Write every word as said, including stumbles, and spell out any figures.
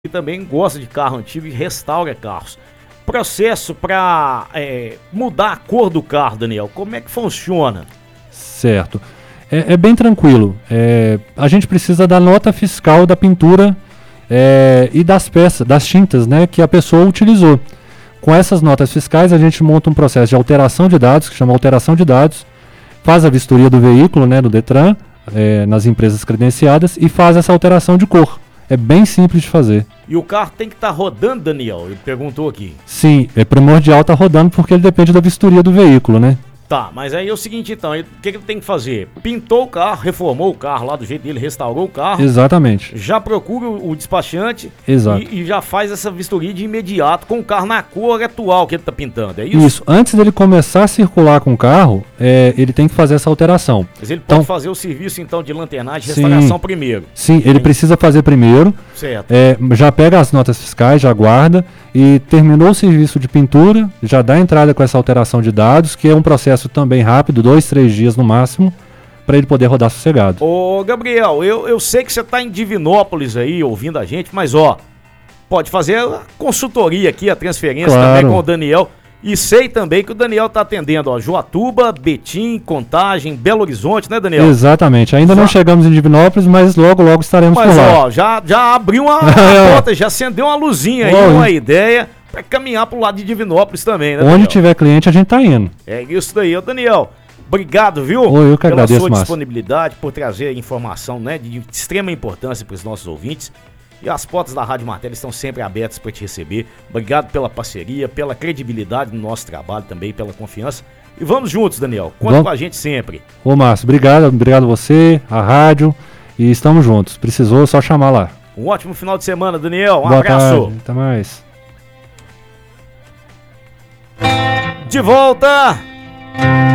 e também gosta de carro antigo e restaura carros. Processo para é, mudar a cor do carro, Daniel, como é que funciona? Certo. É, é bem tranquilo. É, a gente precisa da nota fiscal da pintura é, e das peças, das tintas, né, que a pessoa utilizou. Com essas notas fiscais, a gente monta um processo de alteração de dados, que chama alteração de dados, faz a vistoria do veículo, né, do Detran, é, nas empresas credenciadas, e faz essa alteração de cor. É bem simples de fazer. E o carro tem que estar tá rodando, Daniel? Ele perguntou aqui. Sim, é primordial estar tá rodando porque ele depende da vistoria do veículo, né? Tá, mas aí é o seguinte então, o que, que ele tem que fazer? Pintou o carro, reformou o carro lá do jeito dele, restaurou o carro. Exatamente. Já procura o, o despachante. Exato. E, e já faz essa vistoria de imediato com o carro na cor atual que ele tá pintando, é isso? Isso, antes dele começar a circular com o carro, é, ele tem que fazer essa alteração. Mas ele então, pode fazer o serviço então de lanternagem e restauração sim, primeiro. Sim, ele precisa fazer primeiro. Certo. É, já pega as notas fiscais, já guarda e terminou o serviço de pintura, já dá entrada com essa alteração de dados, que é um processo também rápido, dois, três dias no máximo, para ele poder rodar sossegado. Ô Gabriel, eu, eu sei que você tá em Divinópolis aí ouvindo a gente, mas ó, pode fazer a consultoria aqui, a transferência claro. Também com o Daniel. E sei também que o Daniel tá atendendo, ó, Joatuba, Betim, Contagem, Belo Horizonte, né, Daniel? Exatamente, ainda já. não chegamos em Divinópolis, mas logo, logo estaremos mas, por lá. Mas ó, já, já abriu uma, uma porta, já acendeu uma luzinha aí, uma ideia para caminhar pro lado de Divinópolis também, né, Onde Daniel? tiver cliente, a gente tá indo. É isso daí, ô Daniel. Obrigado, viu? Oi, eu que pela agradeço, sua Márcio. disponibilidade, por trazer informação, né, de extrema importância para os nossos ouvintes. E as portas da Rádio Martelo estão sempre abertas para te receber. Obrigado pela parceria, pela credibilidade no nosso trabalho também, pela confiança. E vamos juntos, Daniel. Conta vamos. com a gente sempre. Ô, Márcio, obrigado, obrigado a você, a rádio. E estamos juntos. Precisou, é só chamar lá. Um ótimo final de semana, Daniel. Um Boa abraço. Tarde. Até mais. De volta!